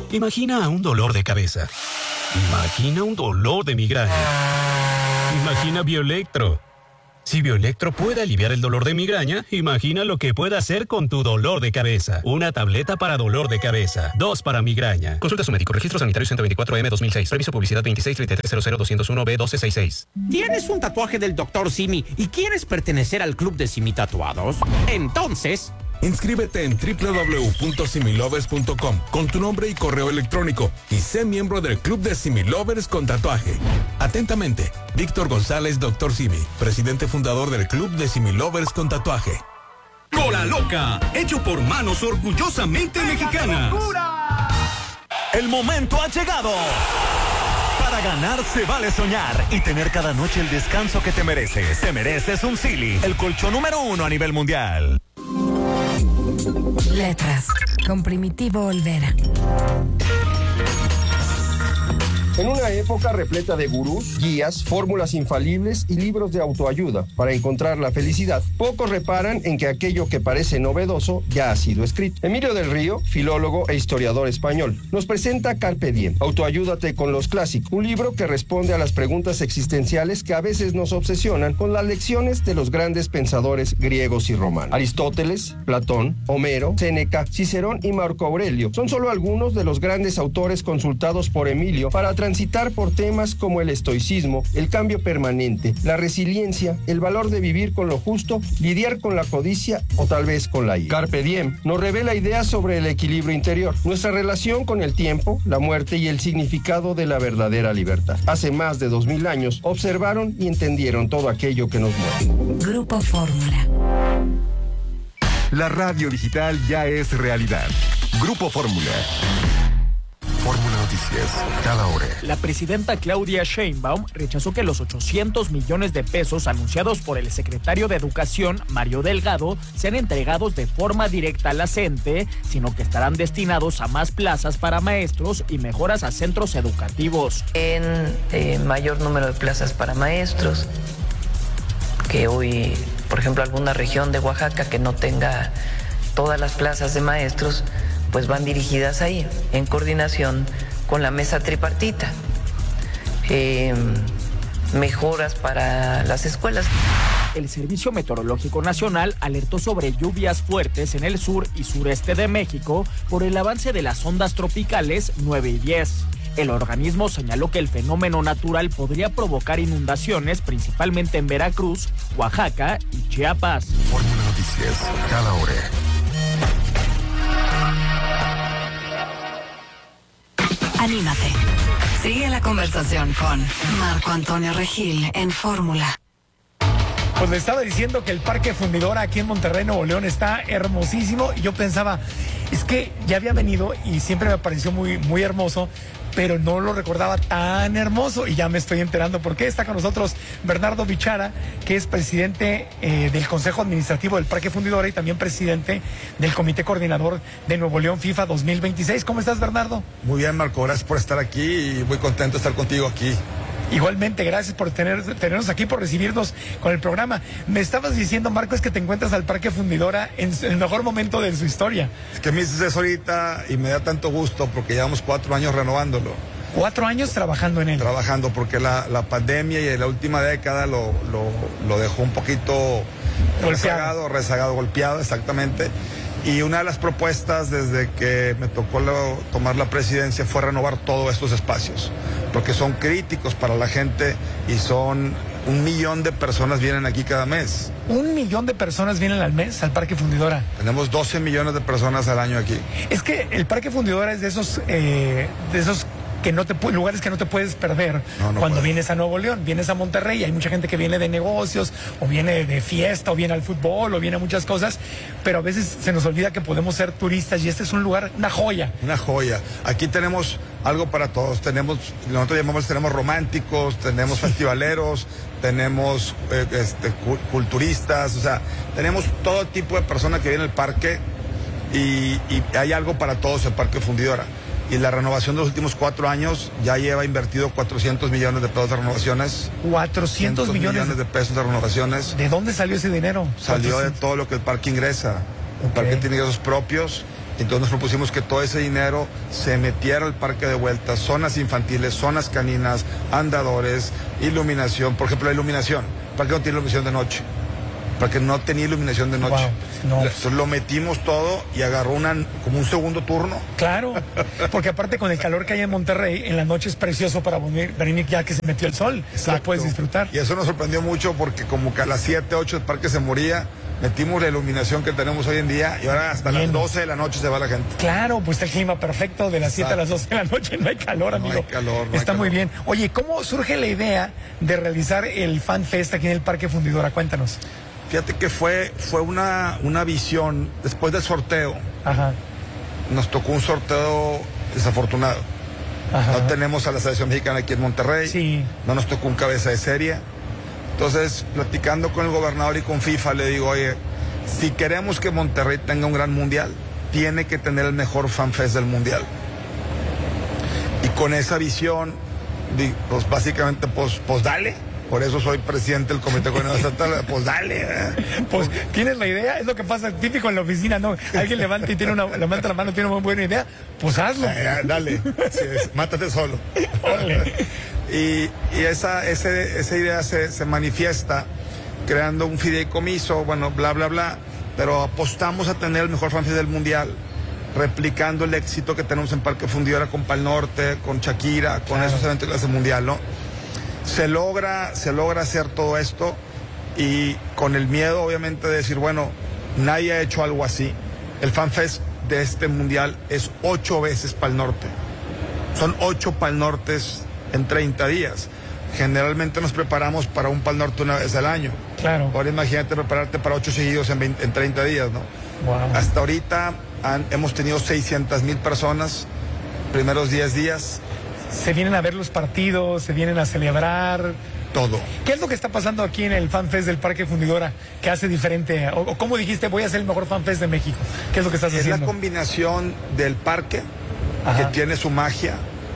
Imagina un dolor de cabeza. Imagina un dolor de migraña. Imagina Bioelectro. Si Bioelectro puede aliviar el dolor de migraña, imagina lo que puede hacer con tu dolor de cabeza. Una tableta para dolor de cabeza, 2 para migraña. Consulta a su médico. Registro sanitario 124M 2006. Previso publicidad 2633000201B1266. ¿Tienes un tatuaje del Dr. Simi y quieres pertenecer al club de Simi Tatuados? Entonces, inscríbete en www.similovers.com con tu nombre y correo electrónico y sé miembro del Club de Similovers con tatuaje. Atentamente, Víctor González, Dr. Simi, presidente fundador del Club de Similovers con tatuaje. Cola Loca, hecho por manos orgullosamente mexicanas. El momento ha llegado. Para ganar se vale soñar y tener cada noche el descanso que te mereces. Te mereces un Silly, el colchón número 1 a nivel mundial. Letras, con Primitivo Olvera. En una época repleta de gurús, guías, fórmulas infalibles y libros de autoayuda para encontrar la felicidad, pocos reparan en que aquello que parece novedoso ya ha sido escrito. Emilio del Río, filólogo e historiador español, nos presenta Carpe Diem, Autoayúdate con los clásicos, un libro que responde a las preguntas existenciales que a veces nos obsesionan con las lecciones de los grandes pensadores griegos y romanos. Aristóteles, Platón, Homero, Séneca, Cicerón y Marco Aurelio son solo algunos de los grandes autores consultados por Emilio para transitar por temas como el estoicismo, el cambio permanente, la resiliencia, el valor de vivir con lo justo, lidiar con la codicia o tal vez con la ira. Carpe Diem nos revela ideas sobre el equilibrio interior, nuestra relación con el tiempo, la muerte y el significado de la verdadera libertad. Hace más de 2000 años observaron y entendieron todo aquello que nos mueve. Grupo Fórmula. La radio digital ya es realidad. Grupo Fórmula. Fórmula Noticias, cada hora. La presidenta Claudia Sheinbaum rechazó que los 800 millones de pesos anunciados por el secretario de Educación, Mario Delgado, sean entregados de forma directa a la CENTE, sino que estarán destinados a más plazas para maestros y mejoras a centros educativos. En mayor número de plazas para maestros, que hoy, por ejemplo, alguna región de Oaxaca que no tenga todas las plazas de maestros, pues van dirigidas ahí, en coordinación con la mesa tripartita. Mejoras para las escuelas. El Servicio Meteorológico Nacional alertó sobre lluvias fuertes en el sur y sureste de México por el avance de las ondas tropicales 9 y 10. El organismo señaló que el fenómeno natural podría provocar inundaciones, principalmente en Veracruz, Oaxaca y Chiapas. Fórmula Noticias, cada hora. Anímate. Sigue la conversación con Marco Antonio Regil en Fórmula. Pues le estaba diciendo que el Parque Fundidora aquí en Monterrey, Nuevo León, está hermosísimo. Y yo pensaba, es que ya había venido y siempre me pareció muy, muy hermoso, pero no lo recordaba tan hermoso. Y ya me estoy enterando por qué. Está con nosotros Bernardo Bichara, que es presidente del Consejo Administrativo del Parque Fundidora y también presidente del Comité Coordinador de Nuevo León FIFA 2026. ¿Cómo estás, Bernardo? Muy bien, Marco. Gracias por estar aquí y muy contento de estar contigo aquí. Igualmente, gracias por tenernos aquí, por recibirnos con el programa. Me estabas diciendo, Marco, es que te encuentras al Parque Fundidora en el mejor momento de su historia. Es que me dices eso ahorita y me da tanto gusto porque llevamos 4 años renovándolo. 4 años trabajando en él. Trabajando porque la pandemia y la última década lo dejó un poquito rezagado, golpeado, exactamente. Y una de las propuestas desde que me tocó tomar la presidencia fue renovar todos estos espacios, porque son críticos para la gente y son 1 millón de personas vienen aquí cada mes. 1 millón de personas vienen al mes al Parque Fundidora. Tenemos 12 millones de personas al año aquí. Es que el Parque Fundidora es de esos lugares que no te puedes perder cuando vienes a Nuevo León, vienes a Monterrey. Hay mucha gente que viene de negocios, o viene de fiesta, o viene al fútbol, o viene a muchas cosas, pero a veces se nos olvida que podemos ser turistas y este es un lugar, una joya. Una joya. Aquí tenemos algo para todos. Tenemos románticos, tenemos festivaleros, tenemos culturistas, o sea, tenemos todo tipo de personas que vienen al parque y hay algo para todos el Parque Fundidora. Y la renovación de los últimos 4 años ya lleva invertido 400 millones de pesos de renovaciones. 400 millones de pesos de renovaciones. ¿De dónde salió ese dinero? Salió de todo lo que el parque ingresa. El parque tiene ingresos propios Entonces nos propusimos que todo ese dinero se metiera al parque de vuelta, zonas infantiles, zonas caninas, andadores, iluminación. Por ejemplo, la iluminación. El parque no tiene iluminación de noche. Porque no tenía iluminación de noche. Wow, no. Entonces lo metimos todo y agarró como un segundo turno. Claro, porque aparte con el calor que hay en Monterrey, en la noche es precioso para venir ya que se metió el sol. Exacto. Lo puedes disfrutar. Y eso nos sorprendió mucho porque como que a las 7, 8 el parque se moría, metimos la iluminación que tenemos hoy en día y ahora hasta las 12 de la noche se va la gente. Claro, pues está el clima perfecto de las 7 a las 12 de la noche, no hay calor, amigo. No hay calor. Está muy bien. Oye, ¿cómo surge la idea de realizar el Fan Fest aquí en el Parque Fundidora? Cuéntanos. Fíjate que fue una visión después del sorteo. Ajá. Nos tocó un sorteo desafortunado. Ajá. No tenemos a la selección mexicana aquí en Monterrey. Sí. No nos tocó un cabeza de serie. Entonces, platicando con el gobernador y con FIFA, le digo, oye, si queremos que Monterrey tenga un gran mundial, tiene que tener el mejor Fan Fest del mundial. Y con esa visión, pues básicamente, pues dale. Por eso soy presidente del Comité Coordinador Estatal. Pues dale. Pues tienes la idea, es lo que pasa típico en la oficina, ¿no? Alguien levanta y levanta la mano, tiene una buena idea, pues hazlo. Dale, mátate solo. Y esa idea se manifiesta creando un fideicomiso, bueno, bla, bla, bla, pero apostamos a tener el mejor fanfest del mundial, replicando el éxito que tenemos en Parque Fundidora con Pal Norte, con Shakira, con esos eventos de clase mundial, ¿no? Se logra hacer todo esto y con el miedo, obviamente, de decir, bueno, nadie ha hecho algo así. El FanFest de este mundial es 8 veces Pal Norte. Son 8 Pal Nortes en 30 días. Generalmente nos preparamos para un Pal Norte una vez al año. Claro. Ahora imagínate prepararte para 8 seguidos en 30 días, ¿no? Wow. Hasta ahorita hemos tenido 600,000 personas, primeros 10 días. Se vienen a ver los partidos, se vienen a celebrar. Todo. ¿Qué es lo que está pasando aquí en el FanFest del Parque Fundidora que hace diferente? O ¿cómo dijiste, voy a hacer el mejor FanFest de México? ¿Qué es lo que estás haciendo? Es la combinación del parque, Ajá, que tiene su magia,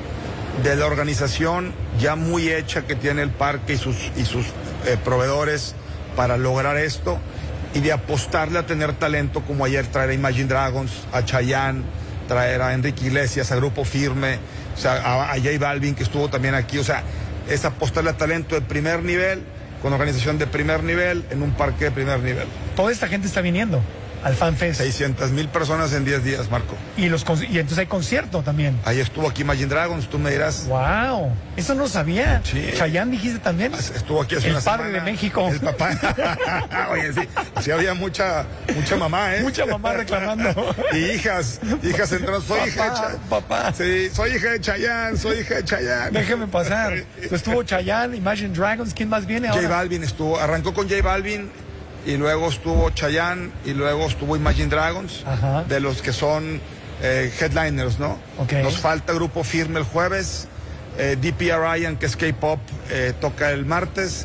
de la organización ya muy hecha que tiene el parque y sus proveedores para lograr esto, y de apostarle a tener talento, como ayer traer a Imagine Dragons, a Chayanne, traer a Enrique Iglesias, a Grupo Firme, o sea, a J Balvin, que estuvo también aquí. O sea, es apostarle a talento de primer nivel, con organización de primer nivel, en un parque de primer nivel. Toda esta gente está viniendo al FanFest. 600,000 personas en 10 días, Marco. Y entonces hay concierto también. Ahí estuvo aquí Imagine Dragons, tú me dirás. ¡Wow! Eso no sabía. Sí. Chayanne, dijiste también. Estuvo aquí hace el una padre semana. de México. El papá. Oye, sí había mucha mamá, ¿eh? Mucha mamá reclamando. Y hijas entrando. Soy hija de Chayanne. Papá. Sí, soy hija de Chayanne. Déjeme pasar. Estuvo Chayanne, Imagine Dragons. ¿Quién más viene ahora? J Balvin arrancó con J Balvin, y luego estuvo Chayanne, y luego estuvo Imagine Dragons. Ajá. De los que son headliners, ¿no? Okay. Nos falta Grupo Firme el jueves, DP Ryan, que es K-pop, toca el martes,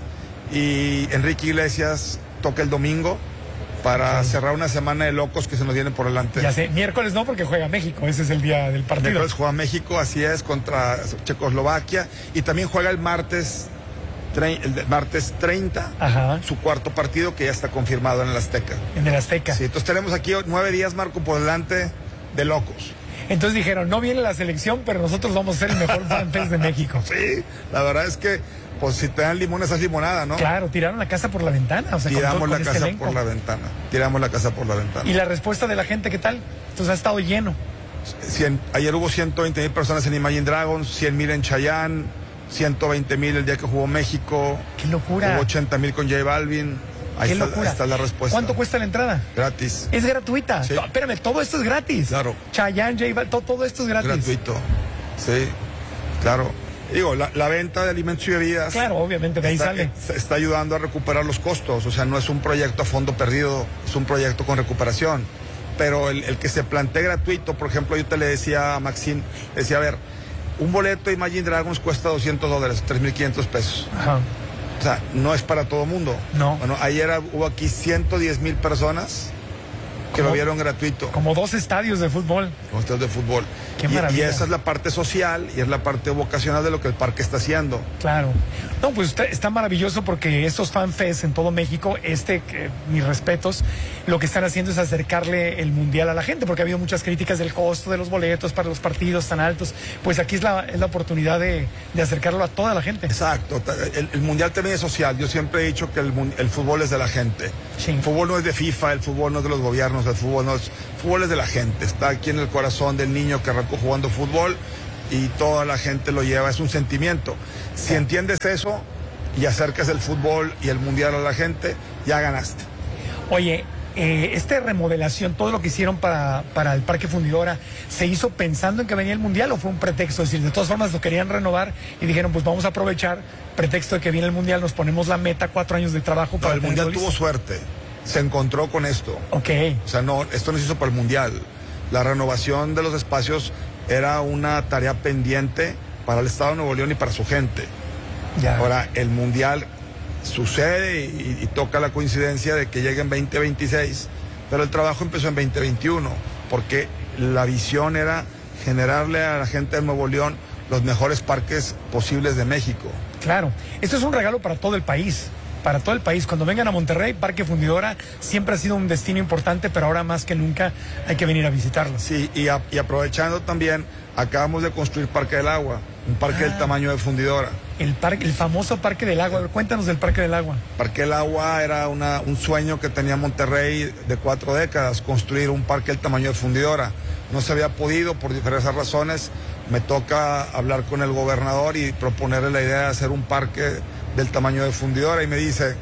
y Enrique Iglesias toca el domingo, para cerrar una semana de locos que se nos viene por delante. Ya sé, miércoles no, porque juega México, ese es el día del partido. Miércoles juega México, así es, contra Checoslovaquia, y también juega el martes 30, Ajá, su cuarto partido, que ya está confirmado en el Azteca. en el Azteca. Sí, entonces tenemos aquí 9 días, Marco, por delante de locos. Entonces dijeron, no viene la selección, pero nosotros vamos a ser el mejor FanFest de México. Sí, la verdad es que, pues si te dan limón, esa es limonada, ¿no? Claro, tiraron la casa por la ventana. O sea, Tiramos la este casa elenco. por la ventana. Tiramos la casa por la ventana. ¿Y la respuesta de la gente qué tal? Entonces ha estado lleno. Ayer hubo 120,000 personas en Imagine Dragons, 100,000 en Chayanne, 120,000 el día que jugó México. ¡Qué locura! Hubo 80,000 con J Balvin. Ahí está la respuesta. ¿Cuánto cuesta la entrada? Gratis. ¿Es gratuita? Sí. No, espérame, todo esto es gratis. Claro. Chayanne, J Balvin, todo esto es gratis. Gratuito. Sí, claro. Digo, la venta de alimentos y bebidas. Claro, obviamente, de ahí sale. Está ayudando a recuperar los costos. O sea, no es un proyecto a fondo perdido, es un proyecto con recuperación. Pero el que se plantee gratuito, por ejemplo, yo te le decía a Maxine, le decía, a ver, un boleto de Imagine Dragons cuesta $200, 3,500 pesos. Ajá. O sea, no es para todo mundo. No. Bueno, ayer hubo aquí 110,000 personas que lo vieron gratuito. Como 2 estadios de fútbol. con estadios de fútbol. Qué y maravilla. esa es la parte social y es la parte vocacional de lo que el parque está haciendo. Claro. No, pues está maravilloso porque estos FanFest en todo México, mis respetos, lo que están haciendo es acercarle el Mundial a la gente, porque ha habido muchas críticas del costo de los boletos para los partidos tan altos. Pues aquí es la oportunidad de acercarlo a toda la gente. Exacto. El Mundial también es social. Yo siempre he dicho que el fútbol es de la gente. Sí. El fútbol no es de FIFA, el fútbol no es de los gobiernos, el fútbol es de la gente. Está aquí en el corazón del niño que arrancó jugando fútbol y toda la gente lo lleva, es un sentimiento. Si entiendes eso y acercas el fútbol y el mundial a la gente, ya ganaste. Oye, esta remodelación, todo lo que hicieron para el Parque Fundidora, ¿se hizo pensando en que venía el mundial o fue un pretexto? Es decir, de todas formas lo querían renovar y dijeron, pues vamos a aprovechar, pretexto de que viene el mundial, nos ponemos la meta, 4 años de trabajo para el mundial tuvo suerte, se encontró con esto. Ok. O sea, esto no se hizo para el mundial. La renovación de los espacios era una tarea pendiente para el Estado de Nuevo León y para su gente. Ya. Ahora, el mundial sucede y toca la coincidencia de que llegue en 2026, pero el trabajo empezó en 2021, porque la visión era generarle a la gente de Nuevo León los mejores parques posibles de México. Claro, esto es un regalo para todo el país. Para todo el país. Cuando vengan a Monterrey, Parque Fundidora siempre ha sido un destino importante, pero ahora más que nunca hay que venir a visitarlo. Sí, y aprovechando también, acabamos de construir Parque del Agua, un parque del tamaño de Fundidora. El famoso Parque del Agua. Cuéntanos del Parque del Agua. Parque del Agua era un sueño que tenía Monterrey de 4 décadas, construir un parque del tamaño de Fundidora. No se había podido por diversas razones. Me toca hablar con el gobernador y proponerle la idea de hacer un parque del tamaño de Fundidora y me dice,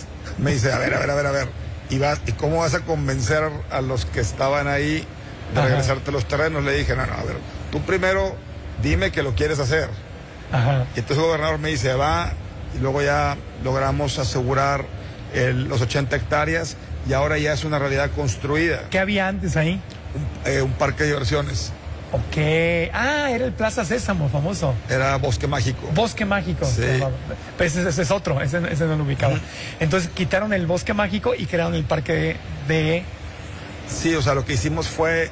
me dice, a ver, ¿y cómo vas a convencer a los que estaban ahí de regresarte los terrenos? Le dije, no, a ver, tú primero dime que lo quieres hacer. Ajá. Y entonces el gobernador me dice, va, y luego ya logramos asegurar los 80 hectáreas y ahora ya es una realidad construida. ¿Qué había antes ahí? Un parque de diversiones. Ok. Ah, era el Plaza Sésamo, famoso. Era Bosque Mágico. Bosque Mágico. Sí. Pues ese es otro, ese no lo ubicaba. Entonces quitaron el Bosque Mágico y crearon el parque de... Sí, o sea, lo que hicimos fue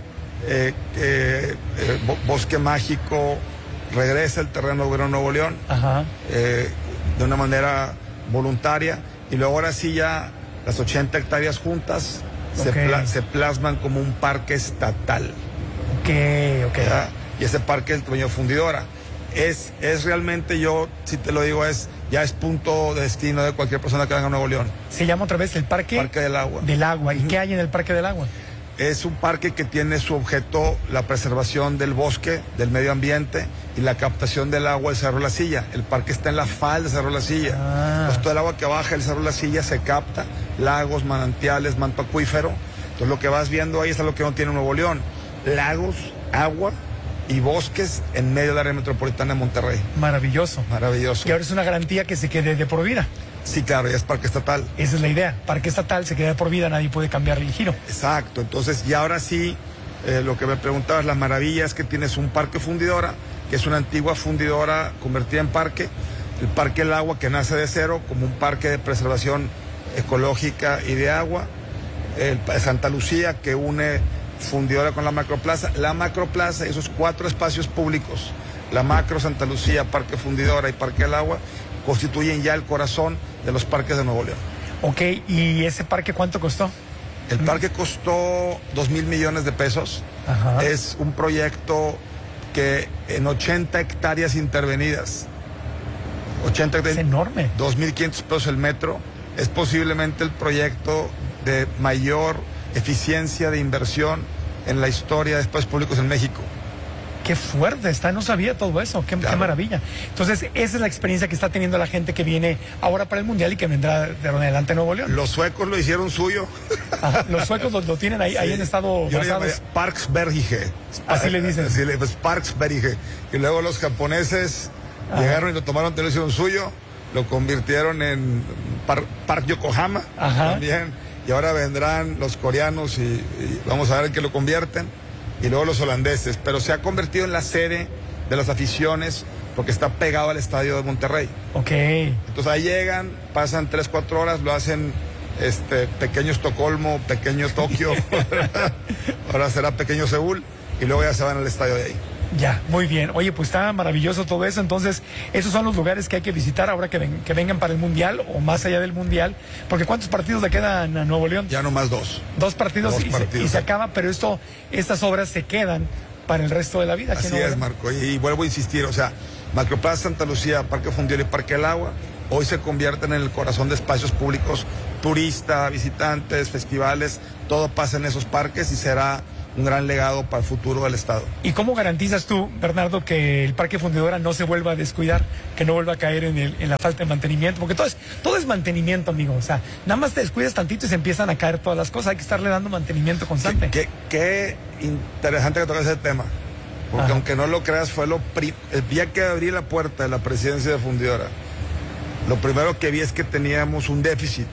Bosque Mágico regresa el terreno del gobierno de Nuevo León. Ajá. De una manera voluntaria y luego ahora sí ya las 80 hectáreas juntas se plasman como un parque estatal. Ok. ¿Verdad? Y ese parque es el tamaño de Fundidora. Es realmente, yo si te lo digo, ya es punto de destino de cualquier persona que venga a Nuevo León. Se llama otra vez el Parque del Agua. Del Agua. ¿Y qué hay en el Parque del Agua? Es un parque que tiene su objeto la preservación del bosque, del medio ambiente y la captación del agua del Cerro La Silla. El parque está en la falda del Cerro La Silla. Entonces todo el agua que baja del Cerro La Silla se capta, lagos, manantiales, manto acuífero. Entonces lo que vas viendo ahí es lo que no tiene Nuevo León. Lagos, agua y bosques en medio del área metropolitana de Monterrey. Maravilloso. Maravilloso. Y ahora es una garantía que se quede de por vida. Sí, claro, ya es parque estatal. Esa es la idea. Parque estatal se queda de por vida, nadie puede cambiarle el giro. Exacto. Entonces, y ahora sí, lo que me preguntabas, la maravilla es que tienes un parque fundidora, que es una antigua fundidora convertida en parque. El Parque del Agua, que nace de cero como un parque de preservación ecológica y de agua. El Santa Lucía, que une fundidora con la macroplaza. La macroplaza, esos 4 espacios públicos, la macro, Santa Lucía, Parque Fundidora y Parque del Agua, constituyen ya el corazón de los parques de Nuevo León. Ok, ¿y ese parque cuánto costó? El parque costó 2,000 millones de pesos. Ajá. Es un proyecto que en 80 hectáreas intervenidas. 80 hectáreas. Es enorme. 2,500 pesos el metro. Es posiblemente el proyecto de mayor eficiencia de inversión en la historia de espacios públicos en México. Qué fuerte está, no sabía todo eso, qué maravilla. Entonces, esa es la experiencia que está teniendo la gente que viene ahora para el Mundial y que vendrá de ahora en adelante a Nuevo León. Los suecos lo hicieron suyo. Ajá, los suecos lo tienen ahí, sí. Ahí en estado yo basados. Parksbergige. Así le dicen. Así pues Parksbergige. Y luego los japoneses llegaron y lo tomaron, lo hicieron suyo, lo convirtieron en Park Yokohama. Ajá. También. Y ahora vendrán los coreanos y vamos a ver en qué lo convierten. Y luego los holandeses, pero se ha convertido en la sede de las aficiones porque está pegado al estadio de Monterrey. Ok. Entonces ahí llegan, pasan 3-4 horas, lo hacen pequeño Estocolmo, pequeño Tokio, ahora será pequeño Seúl, y luego ya se van al estadio de ahí. Ya, muy bien. Oye, pues está maravilloso todo eso. Entonces, esos son los lugares que hay que visitar ahora que vengan para el Mundial o más allá del Mundial. Porque ¿cuántos partidos le quedan a Nuevo León? Ya nomás 2. 2 partidos, y se acaba, pero estas obras se quedan para el resto de la vida. Así es, Marco. Y vuelvo a insistir, o sea, Macroplaza Santa Lucía, Parque Fundiera y Parque del Agua, hoy se convierten en el corazón de espacios públicos, turistas, visitantes, festivales, todo pasa en esos parques y será un gran legado para el futuro del Estado. ¿Y cómo garantizas tú, Bernardo, que el Parque Fundidora no se vuelva a descuidar, que no vuelva a caer en la falta de mantenimiento? Porque todo es mantenimiento, amigo. O sea, nada más te descuidas tantito y se empiezan a caer todas las cosas. Hay que estarle dando mantenimiento constante. Qué interesante que toques ese tema. Porque aunque no lo creas, fue el día que abrí la puerta de la presidencia de Fundidora, lo primero que vi es que teníamos un déficit.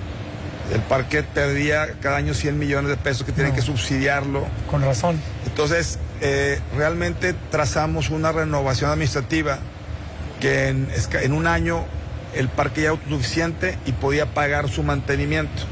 El parque perdía cada año 100 millones de pesos que tienen que subsidiarlo. Con razón. Entonces, realmente trazamos una renovación administrativa que en un año el parque ya era autosuficiente y podía pagar su mantenimiento.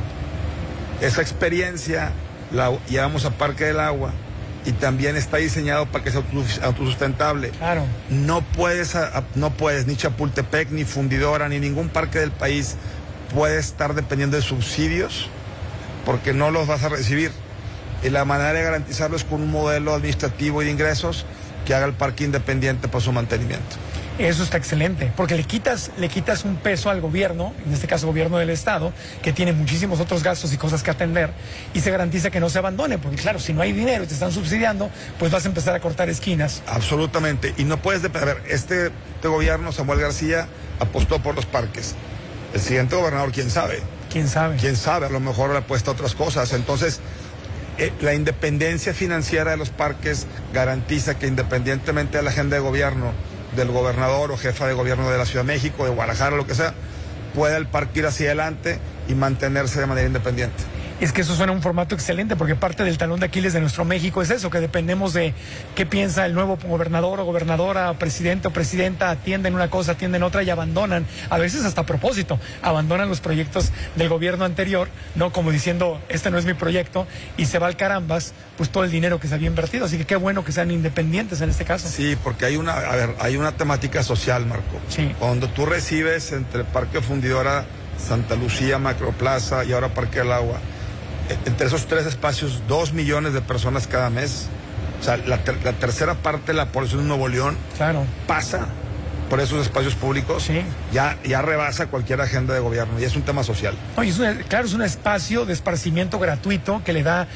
Esa experiencia la llevamos a Parque del Agua y también está diseñado para que sea autosustentable. Claro. No puedes, ni Chapultepec, ni Fundidora, ni ningún parque del país puede estar dependiendo de subsidios porque no los vas a recibir. Y la manera de garantizarlo es con un modelo administrativo y de ingresos que haga el parque independiente para su mantenimiento. Eso está excelente, porque le quitas un peso al gobierno, en este caso gobierno del Estado, que tiene muchísimos otros gastos y cosas que atender, y se garantiza que no se abandone, porque claro, si no hay dinero y te están subsidiando, pues vas a empezar a cortar esquinas. Absolutamente, y no puedes depender. A ver, este gobierno, Samuel García, apostó por los parques. El siguiente gobernador, ¿quién sabe? ¿Quién sabe? ¿Quién sabe? A lo mejor le apuesta a otras cosas. Entonces, la independencia financiera de los parques garantiza que independientemente de la agenda de gobierno, del gobernador o jefa de gobierno de la Ciudad de México, de Guadalajara, lo que sea, pueda el parque ir hacia adelante y mantenerse de manera independiente. Es que eso suena un formato excelente, porque parte del talón de Aquiles de nuestro México es eso, que dependemos de qué piensa el nuevo gobernador o gobernadora, presidente o presidenta, atienden una cosa, atienden otra y abandonan, a veces hasta a propósito, abandonan los proyectos del gobierno anterior, ¿no? Como diciendo, este no es mi proyecto, y se va al carambas, pues todo el dinero que se había invertido. Así que qué bueno que sean independientes en este caso. Sí, porque hay una temática social, Marco. Sí. Cuando tú recibes entre Parque Fundidora, Santa Lucía, Macroplaza y ahora Parque del Agua, entre esos 3 espacios, 2 millones de personas cada mes. O sea, la tercera parte de la población de Nuevo León pasa por esos espacios públicos. Sí. Ya rebasa cualquier agenda de gobierno y es un tema social. No, y es un espacio de esparcimiento gratuito que le da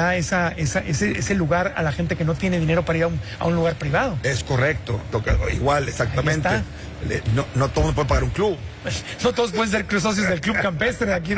ese lugar a la gente que no tiene dinero para ir a un lugar privado. Es correcto, igual, exactamente. No todo el mundo puede pagar un club. No todos pueden ser socios del Club Campestre aquí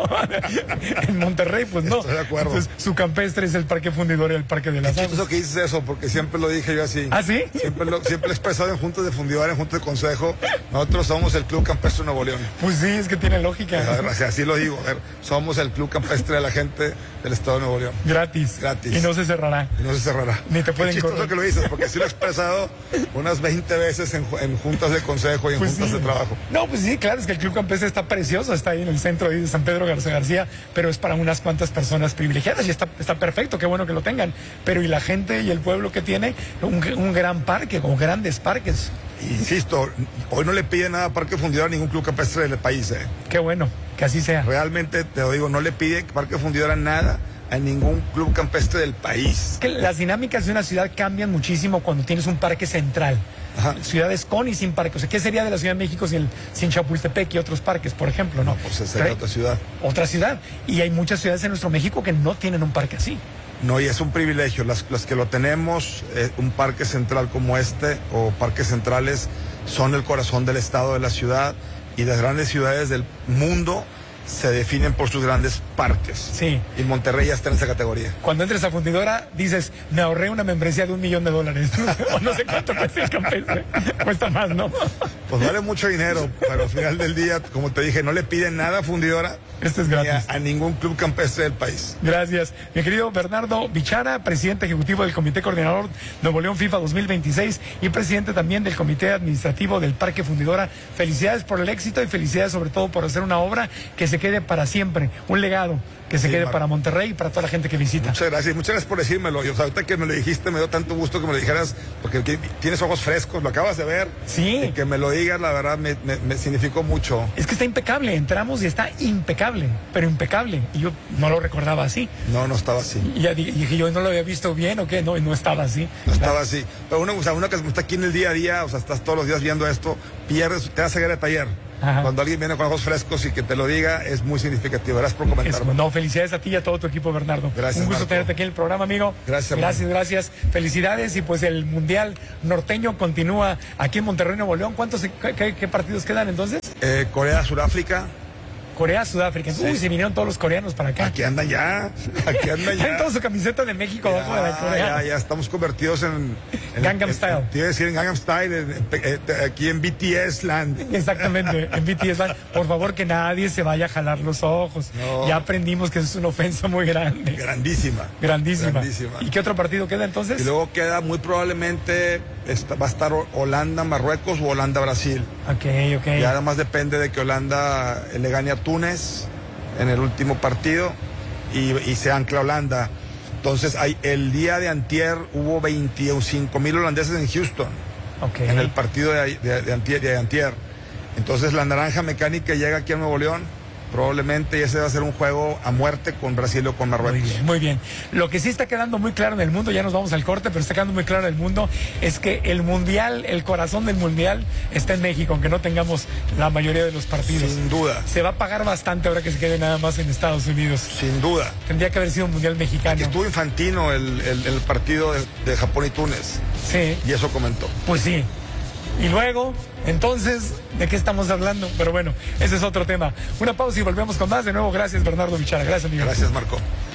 en Monterrey, pues no. Estoy de acuerdo. Entonces, su campestre es el Parque Fundidor y el Parque de las Aguas. Es que dices eso, porque siempre lo dije yo así. ¿Ah, sí? Siempre lo he expresado en juntas de fundidores, en juntas de consejo. Nosotros somos el Club Campestre de Nuevo León. Pues sí, es que tiene lógica. Así lo digo. Somos el Club Campestre de la gente del Estado de Nuevo León. Gratis. Gratis. Y no se cerrará. Ni te pueden correr. Es que lo dices, porque sí lo he expresado unas 20 veces en juntas de consejo y en juntas de trabajo. No, pues sí, claro, es que el Club Campestre está precioso, está ahí en el centro de San Pedro García, pero es para unas cuantas personas privilegiadas y está perfecto, qué bueno que lo tengan. Pero ¿y la gente y el pueblo que tiene un gran parque, con grandes parques? Insisto, hoy no le pide nada a Parque Fundidora a ningún club campestre del país. Qué bueno, que así sea. Realmente, te lo digo, no le pide Parque Fundidora nada a ningún club campestre del país. Es que las dinámicas de una ciudad cambian muchísimo cuando tienes un parque central. Ajá. Ciudades con y sin parque. O sea, ¿qué sería de la Ciudad de México sin Chapultepec y otros parques, por ejemplo? No, pues sería otra ciudad. Otra ciudad. Y hay muchas ciudades en nuestro México que no tienen un parque así. No, y es un privilegio. Las que lo tenemos, un parque central como este, o parques centrales, son el corazón del estado, de la ciudad, y las grandes ciudades del mundo se definen por sus grandes parques. Sí. Y Monterrey ya está en esa categoría. Cuando entres a Fundidora, dices, me ahorré una membresía de $1 millón. O no sé cuánto cuesta el campestre. Cuesta más, ¿no? Pues vale mucho dinero, pero al final del día, como te dije, no le piden nada a Fundidora. Este es gratis. A ningún club campestre del país. Gracias. Mi querido Bernardo Bichara, presidente ejecutivo del Comité Coordinador Nuevo León FIFA 2026 y presidente también del Comité Administrativo del Parque Fundidora. Felicidades por el éxito y felicidades sobre todo por hacer una obra que se quede para siempre, un legado que se quede para Monterrey y para toda la gente que visita. Muchas gracias por decírmelo. Y, o sea, ahorita que me lo dijiste, me dio tanto gusto que me lo dijeras, porque tienes ojos frescos, lo acabas de ver. Sí. Y que me lo digas, la verdad, me significó mucho. Es que está impecable, entramos y está impecable, pero impecable. Y yo no lo recordaba así. No estaba así. Y ya dije, yo no lo había visto bien o qué, no estaba así. No estaba así. Pero uno que está aquí en el día a día, o sea, estás todos los días viendo esto, pierdes, te hace de taller. Ajá. Cuando alguien viene con ojos frescos y que te lo diga, es muy significativo. Gracias por comentarlo. No, felicidades a ti y a todo tu equipo, Bernardo. Gracias. Un gusto Marco. tenerte aquí en el programa, amigo. Gracias. Felicidades. Y pues el Mundial Norteño continúa aquí en Monterrey, Nuevo León. ¿Qué partidos quedan entonces? Corea, Sudáfrica. Corea, Sudáfrica. Sí. Uy, se vinieron todos los coreanos para acá. Aquí andan ya. Tienen toda su camiseta de México abajo de la Corea. Ya estamos convertidos en Gangnam Style. Te iba a decir en Gangnam Style, aquí en BTS Land. Exactamente, en BTS Land. Por favor, que nadie se vaya a jalar los ojos. No. Ya aprendimos que eso es una ofensa muy grande. Grandísima. ¿Y qué otro partido queda entonces? Y luego queda muy probablemente, va a estar Holanda-Marruecos o Holanda-Brasil. Ok. Ya nada más depende de que Holanda le gane a Túnez en el último partido y se ancla Holanda. Entonces el día de antier hubo 25,000 holandeses en Houston, en el partido de antier. Entonces la naranja mecánica llega aquí a Nuevo León probablemente, y ese va a ser un juego a muerte con Brasil o con Marruecos. Muy bien. Lo que sí está quedando muy claro en el mundo, ya nos vamos al corte, pero está quedando muy claro en el mundo, es que el mundial, el corazón del mundial está en México, aunque no tengamos la mayoría de los partidos. Sin duda. Se va a pagar bastante ahora que se quede nada más en Estados Unidos. Sin duda. Tendría que haber sido un mundial mexicano. Aquí estuvo Infantino el partido de Japón y Túnez. Sí. Y eso comentó. Pues sí. Y luego, entonces, ¿de qué estamos hablando? Pero bueno, ese es otro tema. Una pausa y volvemos con más. De nuevo, gracias Bernardo Bichara. Gracias, amigo. Gracias, Marco.